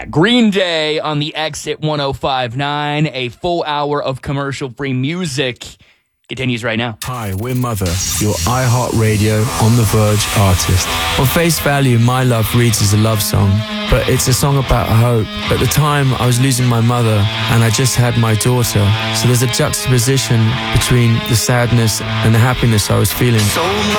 that. Green Day on the X at 105.9. A full hour of commercial-free music continues right now. Hi, we're Mother, your iHeartRadio On The Verge artist. On face value, My Love reads as a love song, but it's a song about hope. At the time, I was losing my mother, and I just had my daughter. So there's a juxtaposition between the sadness and the happiness I was feeling.